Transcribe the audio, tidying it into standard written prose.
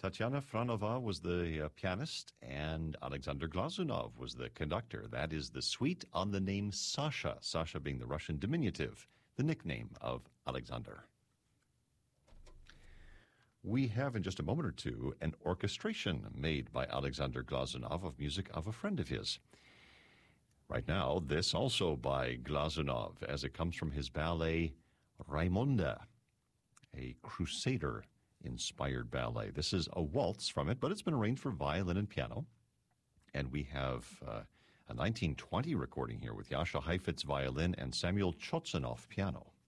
Tatiana Franova was the pianist, and Alexander Glazunov was the conductor. That is the suite on the name Sasha, Sasha being the Russian diminutive, the nickname of Alexander. We have in just a moment or two an orchestration made by Alexander Glazunov of music of a friend of his. Right now, this also by Glazunov, as it comes from his ballet Raimonda, a Crusader-inspired ballet. This is a waltz from it, but it's been arranged for violin and piano. And we have a 1920 recording here with Jascha Heifetz violin and Samuel Chotsanov piano.